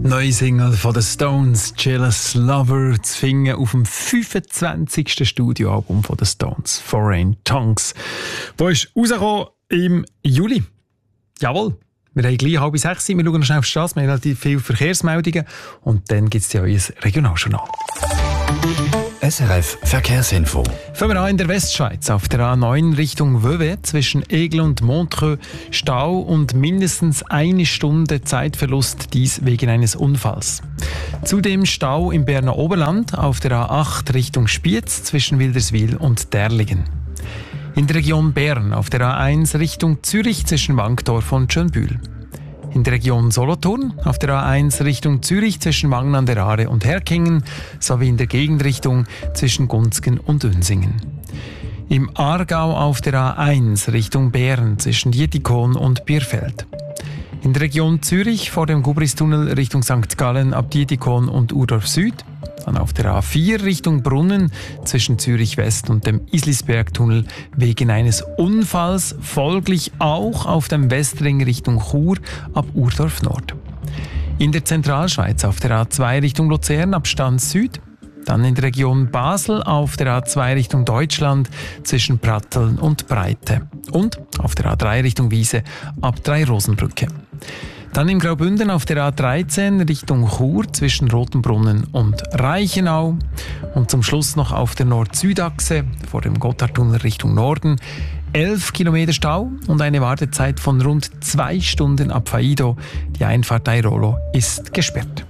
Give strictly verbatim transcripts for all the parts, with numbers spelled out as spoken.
Neue Single von den Stones, Jealous Lover, zu finden auf dem fünfundzwanzigsten Studioalbum von den Stones, Foreign Tongues. Wo ist rausgekommen im Juli? Jawohl, wir haben gleich halb sechs, wir schauen noch schnell auf die Straße, wir haben relativ viele Verkehrsmeldungen und dann gibt es ja euer Regionaljournal. S R F Verkehrsinfo. Fangen wir an in der Westschweiz. Auf der A neun Richtung Vevey zwischen Aigle und Montreux Stau und mindestens eine Stunde Zeitverlust, dies wegen eines Unfalls. Zudem Stau im Berner Oberland auf der A acht Richtung Spiez zwischen Wilderswil und Derlingen. In der Region Bern auf der A eins Richtung Zürich zwischen Wankdorf und Schönbühl. In der Region Solothurn auf der A eins Richtung Zürich zwischen Wangen an der Aare und Herkingen sowie in der Gegenrichtung zwischen Gunzgen und Unsingen. Im Aargau auf der A eins Richtung Bern zwischen Dietikon und Bierfeld. In der Region Zürich vor dem Gubristunnel Richtung Sankt Gallen ab Dietikon und Urdorf Süd. Dann auf der A vier Richtung Brunnen zwischen Zürich West und dem Islisbergtunnel wegen eines Unfalls, folglich auch auf dem Westring Richtung Chur ab Urdorf Nord. In der Zentralschweiz auf der A zwei Richtung Luzern ab Stans Süd. Dann in der Region Basel auf der A zwei Richtung Deutschland zwischen Pratteln und Breite. Und auf der A drei Richtung Wiese ab Drei-Rosenbrücke. Dann im Graubünden auf der A dreizehn Richtung Chur zwischen Rotenbrunnen und Reichenau. Und zum Schluss noch auf der Nord-Süd-Achse vor dem Gotthardtunnel Richtung Norden. elf Kilometer Stau und eine Wartezeit von rund zwei Stunden ab Faido. Die Einfahrt Airolo ist gesperrt.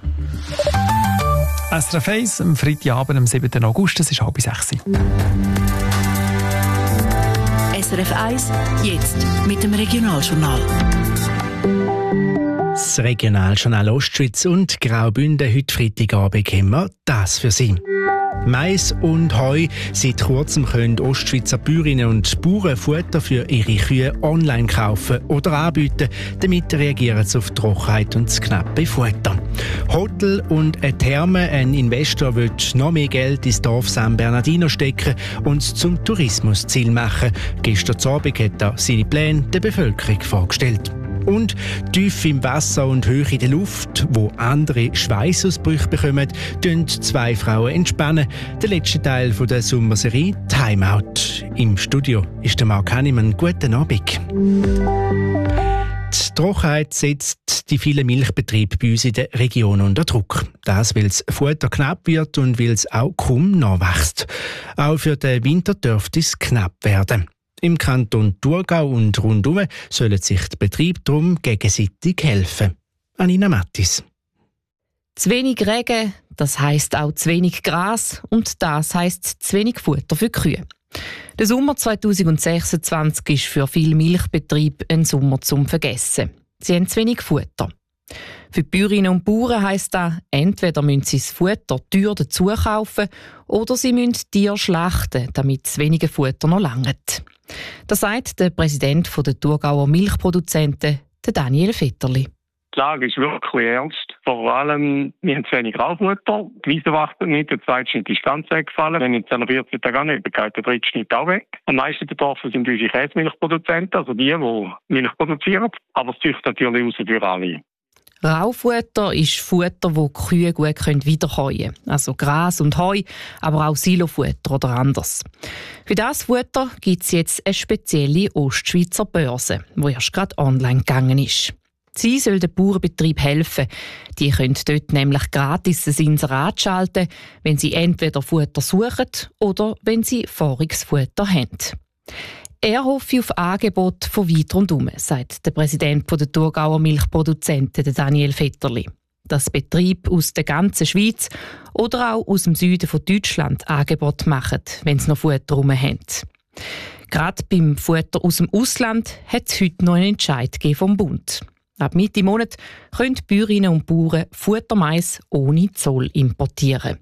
S R F eins am Freitagabend, am siebten August, es ist halb sechs. S R F eins, jetzt mit dem Regionaljournal. Das Regionaljournal Ostschweiz und Graubünden heute Freitagabend haben wir das für Sie. Mais und Heu. Seit kurzem können Ostschweizer Bäuerinnen und Bauern Futter für ihre Kühe online kaufen oder anbieten. Damit reagieren sie auf die Trockenheit und das knappe Futter. Hotel und eine Therme, ein Investor will noch mehr Geld ins Dorf San Bernardino stecken und es zum Tourismusziel machen. Gestern Abend hat er seine Pläne der Bevölkerung vorgestellt. Und tief im Wasser und hoch in der Luft, wo andere Schweißausbrüche bekommen, tun zwei Frauen entspannen. Der letzte Teil der Sommerserie Timeout. Im Studio ist der Marc Hannemann. Guten Abend. Die Trockenheit setzt die vielen Milchbetriebe bei uns in der Region unter Druck. Das, weil das Futter knapp wird und weil es auch kaum nachwächst. Auch für den Winter dürfte es knapp werden. Im Kanton Thurgau und rundum sollen sich die Betriebe darum gegenseitig helfen. Anina Mattis. Zu wenig Regen, das heisst auch zu wenig Gras und das heisst zu wenig Futter für die Kühe. Der Sommer zweitausendsechsundzwanzig ist für viele Milchbetriebe ein Sommer zum Vergessen. Sie haben zu wenig Futter. Für die Bäuerinnen und Bauern heisst das, entweder müssen sie das Futter teuer dazu kaufen oder sie müssen Tiere schlachten, damit es weniger Futter noch langt. Das sagt der Präsident der Thurgauer Milchproduzenten, der Daniel Vetterli. Die Lage ist wirklich ernst. Vor allem, wir haben zu wenig Graufutter, die Wiese wächst nicht, der zweite Schnitt ist ganz weggefallen. Wenn jetzt der vierte Tag auch nicht, dann geht der dritte Schnitt auch weg. Am meisten betroffen sind unsere Käsemilchproduzenten, also die, die Milch produzieren. Aber es züchtet natürlich raus für alle. Raufutter ist Futter, das die Kühe gut wiederkäuen können. Also Gras und Heu, aber auch Silofutter oder anderes. Für das Futter gibt es jetzt eine spezielle Ostschweizer Börse, die erst gerade online gegangen ist. Sie soll den Bauernbetrieb helfen. Die können dort nämlich gratis ein Inserat schalten, wenn sie entweder Futter suchen oder wenn sie Vorratsfutter haben. Er hoffe auf Angebote von weit rundherum, sagt der Präsident der Thurgauer Milchproduzenten, Daniel Vetterli. Dass Betriebe aus der ganzen Schweiz oder auch aus dem Süden von Deutschland Angebote machen, wenn sie noch Futter rum haben. Gerade beim Futter aus dem Ausland hat es heute noch einen Entscheid vom Bund. Ab Mitte Monat können Bäuerinnen und Bauern Futtermais ohne Zoll importieren.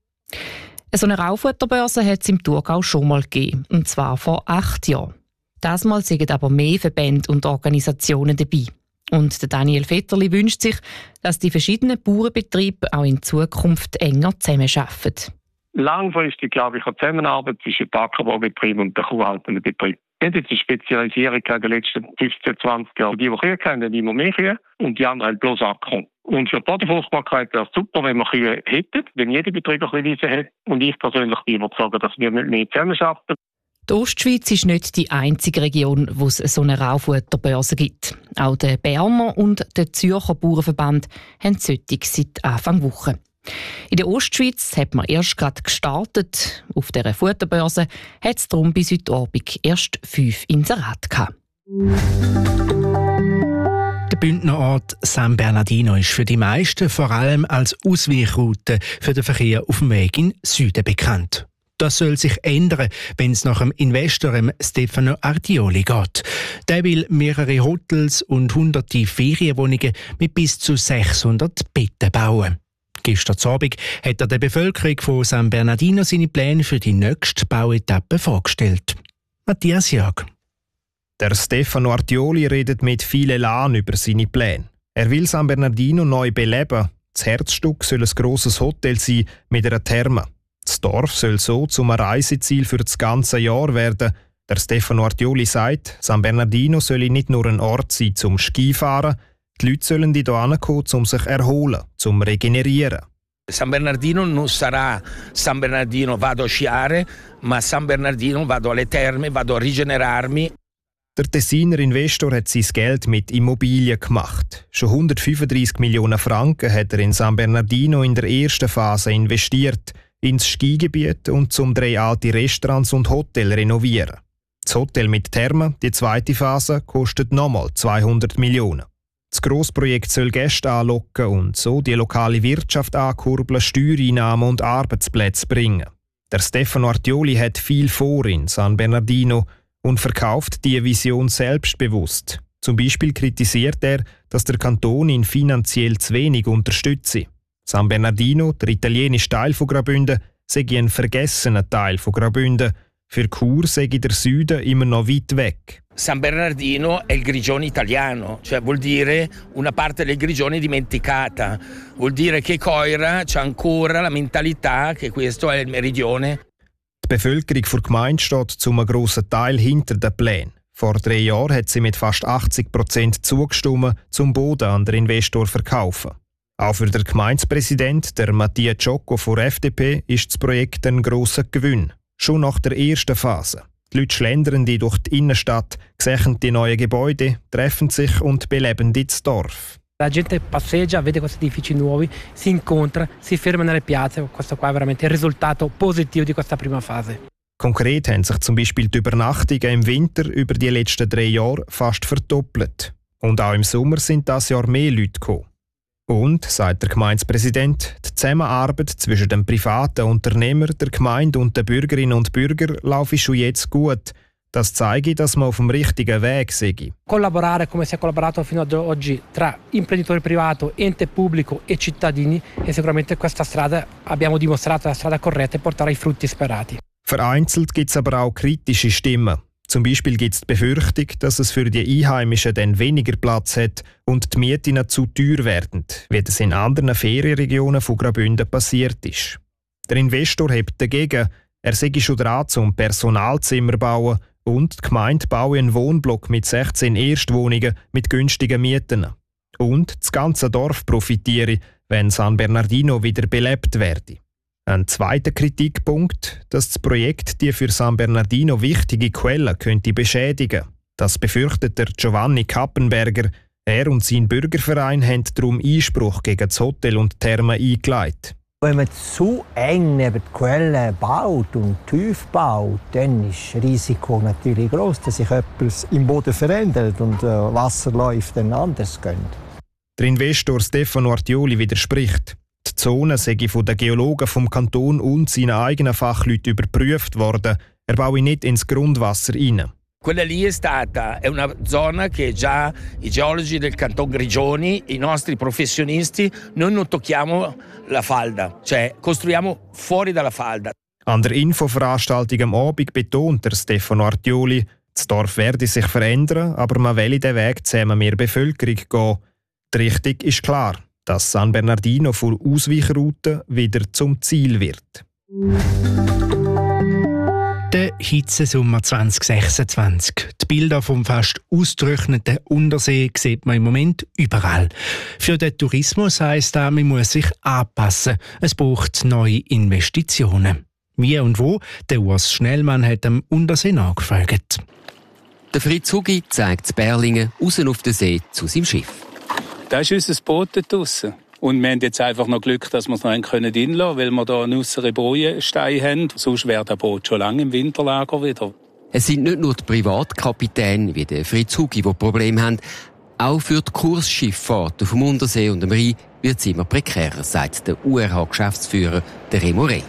So eine Raufutterbörse hat es im Thurgau schon mal gegeben, und zwar vor acht Jahren. Das Mal sind aber mehr Verbände und Organisationen dabei. Und der Daniel Vetterli wünscht sich, dass die verschiedenen Bauernbetriebe auch in Zukunft enger zusammenarbeiten. Langfristig, glaube ich, eine Zusammenarbeit zwischen dem Ackerbaubetrieb und dem kuhhaltenden Betrieb. Wir haben jetzt eine Spezialisierung in den letzten fünfzehn, zwanzig Jahren. Die, die Kühe kennen, haben immer mehr Kühe und die anderen haben bloß Acker. Und für die Bodenfruchtbarkeit wäre es super, wenn wir Kühe hätten, wenn jeder Betrieb ein bisschen Wiese hat. Und ich persönlich bin überzeugt, dass wir mit mehr zusammenarbeiten. Die Ostschweiz ist nicht die einzige Region, wo es so eine Raufutterbörse gibt. Auch der Berner und der Zürcher Bauernverband haben solche seit Anfang Woche. In der Ostschweiz hat man erst gerade gestartet. Auf dieser Futterbörse hat es darum bis heute Abend erst fünf Inserate gehabt. Der Bündner Ort San Bernardino ist für die meisten vor allem als Ausweichroute für den Verkehr auf dem Weg in den Süden bekannt. Das soll sich ändern, wenn es nach dem Investor Stefano Artioli geht. Der will mehrere Hotels und hunderte Ferienwohnungen mit bis zu sechshundert Betten bauen. Gestern Abend hat er der Bevölkerung von San Bernardino seine Pläne für die nächste Bauetappe vorgestellt. Matthias Jörg. Der Stefano Artioli redet mit viel Elan über seine Pläne. Er will San Bernardino neu beleben. Das Herzstück soll ein grosses Hotel sein mit einer Therme. Das Dorf soll so zum Reiseziel für das ganze Jahr werden. Der Stefano Artioli sagt, San Bernardino soll nicht nur ein Ort sein zum Skifahren, die Leute sollen hier hinkommen, um sich erholen, zum Regenerieren. San Bernardino non sarà San Bernardino vado a sciare, ma San Bernardino vado alle terme, vado a rigenerarmi. Der Tessiner Investor hat sein Geld mit Immobilien gemacht. Schon hundertfünfunddreissig Millionen Franken hat er in San Bernardino in der ersten Phase investiert, ins Skigebiet und zum drei alte Restaurants und Hotels renovieren. Das Hotel mit Therme, die zweite Phase, kostet nochmal zweihundert Millionen. Das Grossprojekt soll Gäste anlocken und so die lokale Wirtschaft ankurbeln, Steuereinnahmen und Arbeitsplätze bringen. Der Stefano Artioli hat viel vor in San Bernardino und verkauft diese Vision selbstbewusst. Zum Beispiel kritisiert er, dass der Kanton ihn finanziell zu wenig unterstütze. San Bernardino, der italienische Teil von Graubünden, sei ein vergessener Teil von Graubünden. Für Chur sei der Süden immer noch weit weg. San Bernardino è il Grigione italiano, cioè vuol dire una parte del Grigione dimenticata. Vuol dire che Coira c'ha ancora la mentalità che questo è il meridione. Die Bevölkerung der Gemeinde steht zum einem grossen Teil hinter den Plänen. Vor drei Jahren hat sie mit fast achtzig Prozent zugestimmt, zum Boden an den Investor zu verkaufen. Auch für den Gemeindepräsident, der Mattia Ciocco von F D P, ist das Projekt ein grosser Gewinn. Schon nach der ersten Phase. Die Leute schlendern die durch die Innenstadt, sehen die neuen Gebäude, treffen sich und beleben das Dorf. La gente passeggia, vede questi edifici nuovi, si incontra, si ferma nelle piazze. Questo qua è veramente il risultato positivo di questa prima fase. Konkret haben sich zum Beispiel die Übernachtungen im Winter über die letzten drei Jahre fast verdoppelt. Und auch im Sommer sind das Jahr mehr Leute gekommen. Und, sagt der Gemeindepräsident, die Zusammenarbeit zwischen dem privaten Unternehmer, der Gemeinde und den Bürgerinnen und Bürgern laufe schon jetzt gut. Das zeige, dass man auf dem richtigen Weg sei. Collaborare come si è collaborato fino ad oggi tra imprenditore privato, ente pubblico e cittadini e sicuramente questa strada abbiamo dimostrato la strada corretta e porterà i frutti sperati. Vereinzelt gibt es aber auch kritische Stimmen. Zum Beispiel gibt es die Befürchtung, dass es für die Einheimischen dann weniger Platz hat und die Mieten zu teuer werden, wie das in anderen Ferienregionen von Graubünden passiert ist. Der Investor hebt dagegen, er sei schon dran zum Personalzimmer bauen und die Gemeinde baue einen Wohnblock mit sechzehn Erstwohnungen mit günstigen Mieten. Und das ganze Dorf profitiere, wenn San Bernardino wieder belebt werde. Ein zweiter Kritikpunkt, dass das Projekt die für San Bernardino wichtige Quellen könnte beschädigen. Das befürchtet der Giovanni Kappenberger. Er und sein Bürgerverein haben darum Einspruch gegen das Hotel und die Therme eingeleitet. Wenn man zu eng neben die Quellen baut und tief baut, dann ist das Risiko natürlich groß, dass sich etwas im Boden verändert und äh, Wasserläufe dann anders gehen. Der Investor Stefano Artioli widerspricht. Die Zone sei von den Geologen vom Kanton und seinen eigenen Fachleuten überprüft worden. Er baue nicht ins Grundwasser rein. Quella lì è stata è una zona che già i geologi del Canton Grigioni, i nostri professionisti, noi non tocchiamo la falda, cioè costruiamo fuori dalla falda. An der Infoveranstaltung am Abend betont der Stefano Artioli, das Dorf werde sich verändern, aber man will den Weg zusammen mit der Bevölkerung gehen. Die Richtung ist klar, dass San Bernardino von Ausweichrouten wieder zum Ziel wird. Der Hitzesommer zwanzig sechsundzwanzig. Die Bilder vom fast ausgetrockneten Untersee sieht man im Moment überall. Für den Tourismus heisst das, man muss sich anpassen. Es braucht neue Investitionen. Wie und wo? Der Urs Schnellmann hat am Untersee nachgefragt. Der Fritz Hugi zeigt in Berlingen raus auf den See zu seinem Schiff. Da ist unser Boot draussen. Und wir haben jetzt einfach noch Glück, dass wir es noch reinlassen können, weil wir hier einen äusseren Bojenstein haben. Sonst wäre das Boot schon lange im Winterlager wieder. Es sind nicht nur die Privatkapitäne wie der Fritz Hugi, die Probleme haben. Auch für die Kursschifffahrt auf dem Untersee und dem Rhein wird es immer prekärer, sagt der U R H-Geschäftsführer Remo Rey.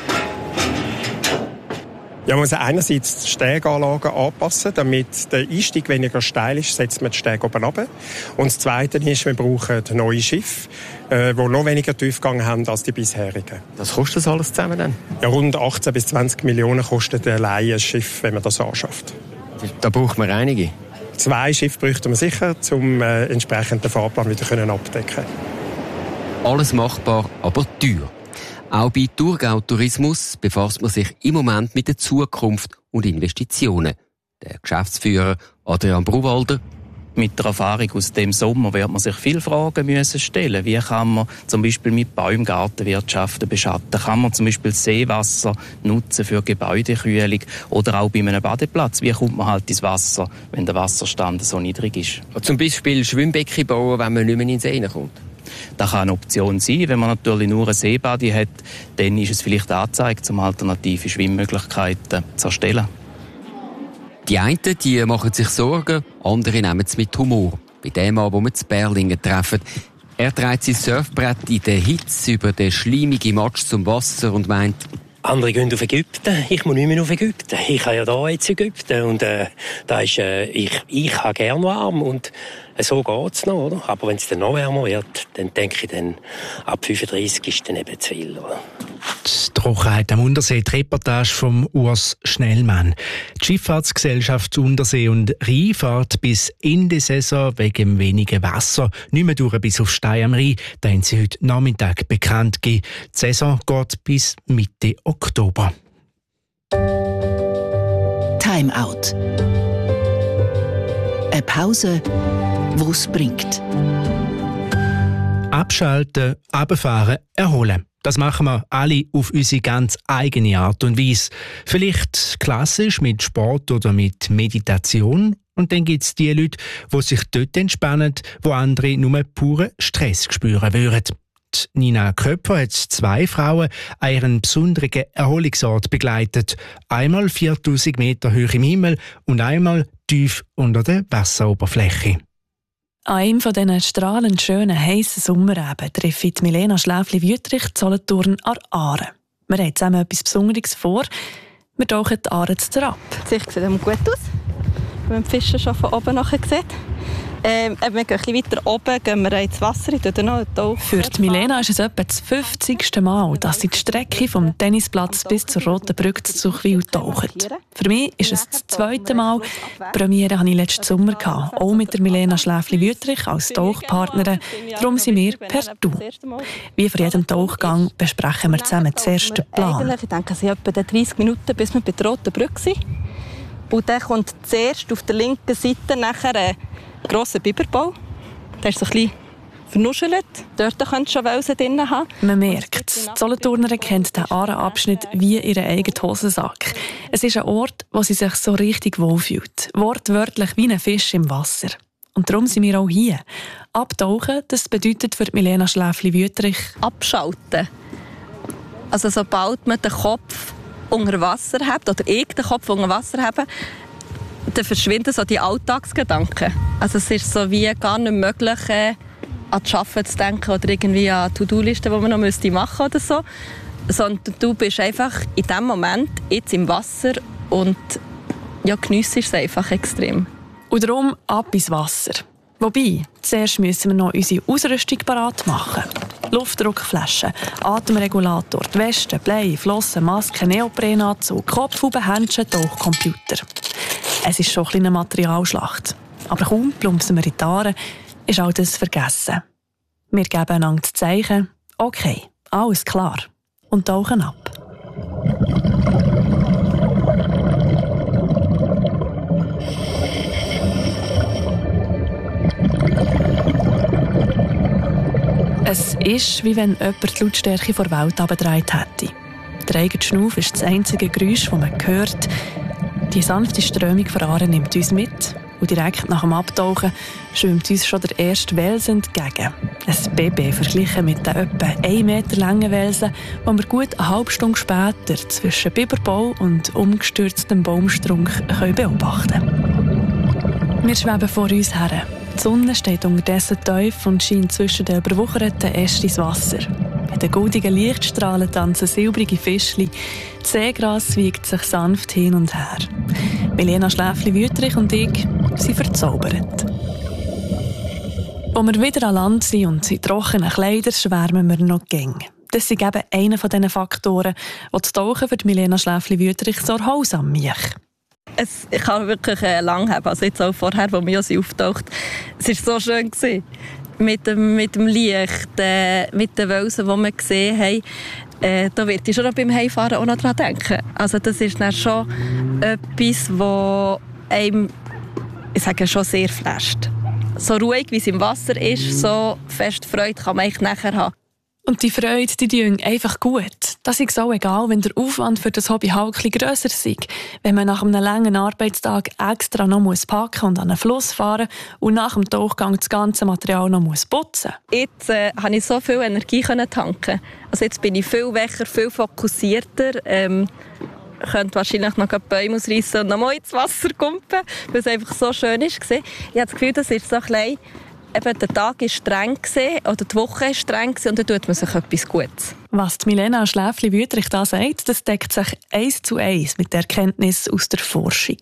Ja, man muss einerseits die Steganlagen anpassen, damit der Einstieg weniger steil ist, setzt man die Stege oben runter. Und das Zweite ist, wir brauchen neue Schiffe, äh, die noch weniger Tiefgang haben als die bisherigen. Was kostet das alles zusammen dann? Ja, rund achtzehn bis zwanzig Millionen kostet allein ein Schiff, wenn man das anschafft. Da braucht man einige? Zwei Schiffe bräuchten wir sicher, um äh, entsprechend den Fahrplan wieder können abdecken. Alles machbar, aber teuer. Auch bei Thurgau Tourismus befasst man sich im Moment mit der Zukunft und Investitionen. Der Geschäftsführer Adrian Bruwalder: Mit der Erfahrung aus dem Sommer wird man sich viele Fragen müssen stellen. Wie kann man zum Beispiel mit Baumgartenwirtschaften beschatten? Kann man zum Beispiel Seewasser nutzen für Gebäudekühlung? Oder auch bei einem Badeplatz? Wie kommt man halt ins Wasser, wenn der Wasserstand so niedrig ist? Zum Beispiel Schwimmbecken bauen, wenn man nicht mehr in den See kommt. Das kann eine Option sein. Wenn man natürlich nur ein Seebady hat, dann ist es vielleicht angezeigt, um alternative Schwimmmöglichkeiten zu erstellen. Die einen die machen sich Sorgen, andere nehmen es mit Humor. Bei dem Mann, den wir in Berlingen treffen. Er trägt sein Surfbrett in der Hitze über den schleimigen Matsch zum Wasser und meint: Andere gehen auf Ägypten, ich muss nicht mehr auf Ägypten. Ich habe ja da jetzt Ägypten und äh, da ist, äh, ich, ich habe gern warm und äh, so geht's noch, oder? Aber wenn es dann noch wärmer wird, dann denke ich, dann, ab fünfunddreissig ist dann eben zu viel, oder? Die Trockenheit am Untersee, die Reportage vom Urs Schnellmann. Die Schifffahrtsgesellschaft Untersee und Rhein fährt bis Ende Saison wegen wenigen Wasser nicht mehr durch bis auf Stein am Rhein. Da haben sie heute Nachmittag bekannt gegeben. Die Saison geht bis Mitte Oktober. Time Out. Eine Pause, die es bringt. Abschalten, runterfahren, erholen. Das machen wir alle auf unsere ganz eigene Art und Weise. Vielleicht klassisch mit Sport oder mit Meditation. Und dann gibt es die Leute, die sich dort entspannen, wo andere nur puren Stress spüren würden. Die Nina Köpfer hat zwei Frauen an ihren besonderen Erholungsort begleitet. Einmal viertausend Meter hoch im Himmel und einmal tief unter der Wasseroberfläche. An einem von diesen strahlend schönen, heissen Sommerabend treffe ich Milena Schläfli-Wüttrich in Solothurn an Aare. Wir haben zusammen etwas Besonderes vor. Wir tauchen die Aare ab. Die Sicht sieht gut aus, wenn man die Fische schon von oben nachher sieht. Ähm, wir gehen ein bisschen weiter oben, gehen wir ins Wasser, dann noch tauchen. Für die Milena ist es etwa das fünfzigste Mal, dass sie die Strecke vom Tennisplatz bis zur Roten Brücke zu Zuchwil tauchen. Für mich ist es das zweite Mal. Die Premiere hatte ich letzten Sommer, auch mit der Milena Schläfli-Wüttrich als Tauchpartnerin. Darum sind wir per Du. Wie vor jedem Tauchgang besprechen wir zusammen den ersten Plan. Ich denke, es sind etwa dreißig Minuten, bis wir bei der Roten Brücke sind. Und dann kommt zuerst auf der linken Seite nachher ein grosser Biberbau. Der ist so ein bisschen vernuschelt. Dort könnt ihr schon Wälse drin haben. Man merkt, die Solothurner kennt den Aare-Abschnitt wie ihren eigenen Hosensack. Es ist ein Ort, wo sie sich so richtig wohlfühlt. Wortwörtlich wie ein Fisch im Wasser. Und darum sind wir auch hier. Abtauchen, das bedeutet für Milena Schläfli-Wüttrich abschalten. Also sobald man den Kopf unter Wasser hat, oder ich den Kopf unter Wasser habe, dann verschwinden so die Alltagsgedanken. Also es ist so wie gar nicht möglich, äh, an das Arbeiten zu denken oder irgendwie an To-Do-Listen, die man noch machen müsste oder so. Sondern du bist einfach in dem Moment jetzt im Wasser und ja, geniessest es einfach extrem. Und darum ab ins Wasser. Wobei, zuerst müssen wir noch unsere Ausrüstung parat machen. Luftdruckflasche, Atemregulator, die Weste, Blei, Flossen, Maske, Neoprenanzug, Kopfhube, Händchen, Tauchcomputer. Es ist schon eine Materialschlacht. Aber kaum plumpsen wir in die Aare, ist all das vergessen. Wir geben einander das Zeichen, okay, alles klar, und tauchen ab. Es ist, wie wenn jemand die Lautstärke vor der Welt abgedreht hätte. Der eigene Schnuff ist das einzige Geräusch, das man hört. Die sanfte Strömung von Aare nimmt uns mit. Und direkt nach dem Abtauchen schwimmt uns schon der erste Welsen entgegen. Ein Baby verglichen mit den etwa einen Meter langen Welsen, die wir gut eine halbe Stunde später zwischen Biberbau und umgestürztem Baumstrunk beobachten können. Wir schweben vor uns her. Die Sonne steht unterdessen tief und scheint zwischen den überwucherten Ästen ins Wasser. In den goldigen Lichtstrahlen tanzen silbrige Fischchen. Das Seegras wiegt sich sanft hin und her. Milena Schläfli-Wüthrich und ich sind verzaubert. Als wir wieder an Land sind und in trockenen Kleidern, schwärmen wir noch gäng. Das ist eben einer von diesen Faktoren, die das Tauchen für Milena Schläfli-Wüthrich so erholsam macht. Es kann wirklich äh, lang haben, also jetzt auch vorher, als wir ja auftaucht. Es war so schön gewesen. Mit dem, mit dem Licht, äh, mit den Welsen, die wir gesehen haben. Äh, da wird ich schon noch beim Heimfahren auch noch daran denken. Also das ist dann schon etwas, das einem, ich sage, schon sehr flasht. So ruhig, wie es im Wasser ist, so fest Freude kann man eigentlich nachher haben. Und die Freude, die tun einfach gut. Das ist auch egal, wenn der Aufwand für das Hobby halt etwas grösser ist. Wenn man nach einem langen Arbeitstag extra noch packen und an einen Fluss fahren und nach dem Tauchgang das ganze Material noch putzen muss. Jetzt äh, konnte ich so viel Energie tanken. Also jetzt bin ich viel wacher, viel fokussierter. Ähm, ich könnte wahrscheinlich noch Bäume ausreißen und noch mal ins Wasser kumpen, weil es einfach so schön war. Ich habe das Gefühl, das ist so ein bisschen, eben, der Tag war streng oder die Woche war streng und dann tut man sich etwas Gutes. Was die Milena Schläfli-Wüthrich da sagt, das deckt sich eins zu eins mit der Erkenntnis aus der Forschung.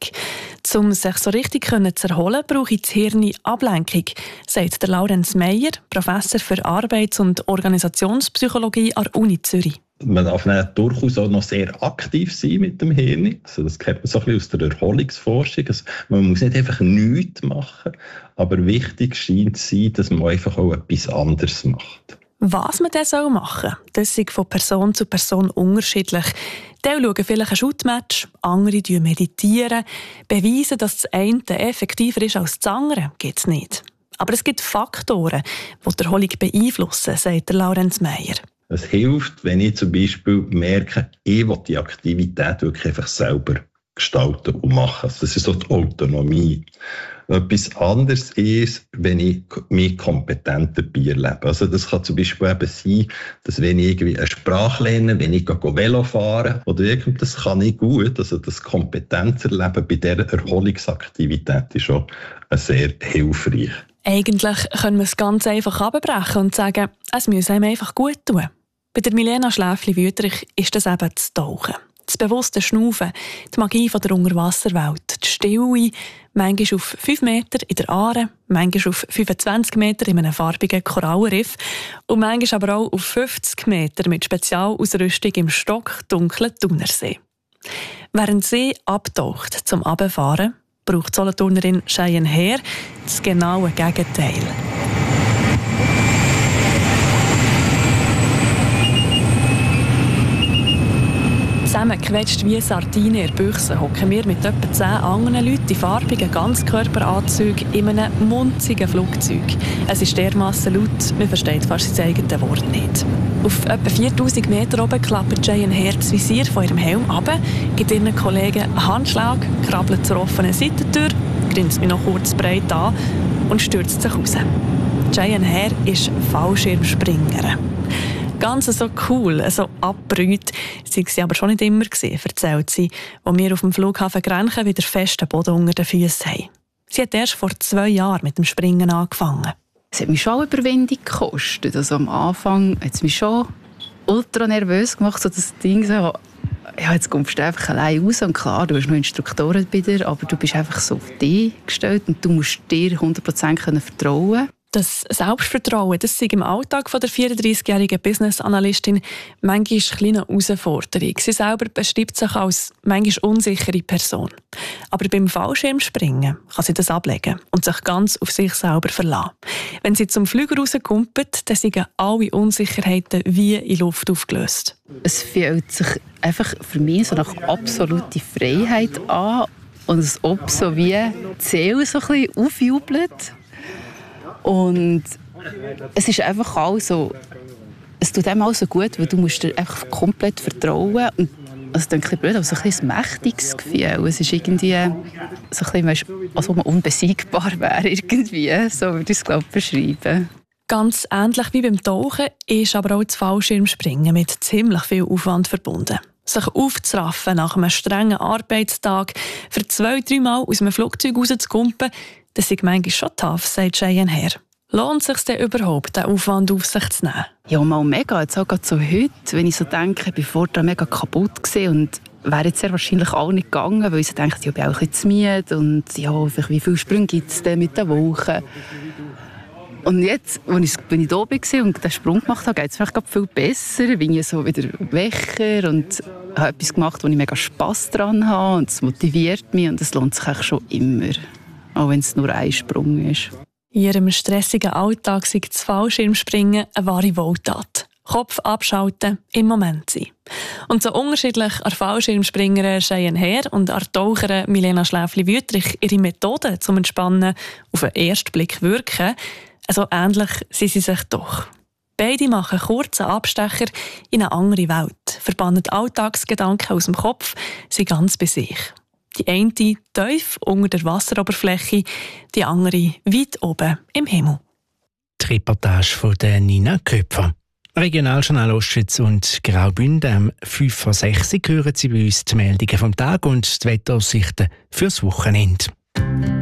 Um sich so richtig zu erholen, brauche ich das Hirn Ablenkung, sagt der Laurenz Meyer, Professor für Arbeits- und Organisationspsychologie an der Uni Zürich. Man darf durchaus auch noch sehr aktiv sein mit dem Hirn. Also das kennt man so ein bisschen aus der Erholungsforschung. Also man muss nicht einfach nichts machen, aber wichtig scheint zu sein, dass man einfach auch etwas anderes macht. Was man dann machen soll, das ist von Person zu Person unterschiedlich. Die schauen vielleicht ein Shootmatch, andere meditieren. Beweisen, dass das eine effektiver ist als das andere, gibt es nicht. Aber es gibt Faktoren, die die Erholung beeinflussen, sagt der Laurenz Meyer. Es hilft, wenn ich zum Beispiel merke, ich will die Aktivität wirklich einfach selber gestalten und machen. Das ist so die Autonomie. Etwas anderes ist, wenn ich mich kompetent dabei erlebe. Also das kann zum Beispiel eben sein, dass wenn ich irgendwie eine Sprache lerne, wenn ich Velo fahre oder irgend, das kann ich gut. Also das Kompetenzerleben bei dieser Erholungsaktivität ist schon sehr hilfreich. Eigentlich können wir es ganz einfach abbrechen und sagen, es muss einem einfach gut tun. Bei der Milena Schläfli-Wüthrich ist das eben das Tauchen. Das bewusste Schnaufen, die Magie von der Unterwasserwelt, die Stille, manchmal auf fünf Meter in der Aare, manchmal auf fünfundzwanzig Meter in einem farbigen Korallenriff und manchmal aber auch auf fünfzig Meter mit Spezialausrüstung im stockdunklen Thunersee. Während sie abtaucht zum Abfahren, braucht die Solothurnerin Cheyenne Herr das genaue Gegenteil. Zusammengequetscht wie Sardinen in der Büchse hocken wir mit etwa zehn anderen Leuten in farbigen Ganzkörperanzügen in einem munzigen Flugzeug. Es ist dermassen laut, man versteht fast sein eigenes Wort nicht. Auf etwa viertausend Meter oben klappt Cheyenne Herr das Visier von ihrem Helm ab, gibt ihren Kollegen einen Handschlag, krabbelt zur offenen Seitentür, grinst mich noch kurz breit an und stürzt sich raus. Cheyenne Herr ist Fallschirmspringerin. Ganz so cool, so abgebrüht, sei sie aber schon nicht immer gewesen, erzählt sie, als wir auf dem Flughafen Grenchen wieder festen Boden unter den Füßen haben. Sie hat erst vor zwei Jahren mit dem Springen angefangen. Es hat mich schon Überwindung gekostet. Also am Anfang hat es mich schon ultra nervös gemacht, so das Ding so, ja, jetzt kommst du einfach allein raus und klar, du hast noch Instruktoren bei dir, aber du bist einfach so auf dich gestellt und du musst dir hundert Prozent vertrauen. Das Selbstvertrauen, das ist im Alltag der vierunddreißigjährigen Business-Analystin manchmal eine kleine Herausforderung. Sie selber beschreibt sich als manchmal unsichere Person. Aber beim Fallschirmspringen kann sie das ablegen und sich ganz auf sich selber verlassen. Wenn sie zum Flüger rauskumpelt, dann sind alle Unsicherheiten wie in Luft aufgelöst. Es fühlt sich einfach für mich so nach absoluter Freiheit an und als ob so wie die Seele so ein bisschen aufjubelt. Und es ist einfach auch so, es tut einem auch so gut, weil du musst dir einfach komplett vertrauen. Und also, das klingt blöd, aber so ein bisschen mächtiges Gefühl. Es ist irgendwie so ein bisschen, als ob man unbesiegbar wäre, irgendwie. So würde ich es, glaube ich, beschreiben. Ganz ähnlich wie beim Tauchen ist aber auch das Fallschirmspringen mit ziemlich viel Aufwand verbunden. Sich aufzuraffen nach einem strengen Arbeitstag, für zwei, drei Mal aus einem Flugzeug rauszukumpen, das ist manchmal schon tough, sagt Cheyenne Herr. Lohnt es sich denn überhaupt, diesen Aufwand auf sich zu nehmen? Ja, mal mega. Jetzt auch gerade so heute, wenn ich so denke, ich war vorher mega kaputt und wäre jetzt sehr wahrscheinlich auch nicht gegangen, weil ich so denke, ja, ich bin auch ein bisschen zu müde und ja, wie viele Sprünge gibt es denn mit der Woche? Und jetzt, als ich, wenn ich da war und den Sprung gemacht habe, geht es vielleicht viel besser. Bin ich so wieder wacher und habe etwas gemacht, wo ich mega Spass daran habe und es motiviert mich und es lohnt sich eigentlich schon immer, auch wenn es nur ein Sprung ist. In ihrem stressigen Alltag sei das Fallschirmspringen eine wahre Wohltat. Kopf abschalten, im Moment sein. Und so unterschiedlich an Fallschirmspringerin Cheyenne Herr und an Taucherin Milena Schläfli-Wüttrich ihre Methoden zum Entspannen auf den ersten Blick wirken, also ähnlich sind sie sich doch. Beide machen kurze Abstecher in eine andere Welt, verbannen Alltagsgedanken aus dem Kopf, sind ganz bei sich. Die eine tief unter der Wasseroberfläche, die andere weit oben im Himmel. Die Reportage von der Nina Köpfer. Regionaljournal Ostschweiz und Graubünden am fünf vor sechs hören Sie bei uns die Meldungen vom Tag und die Wetteraussichten fürs Wochenende.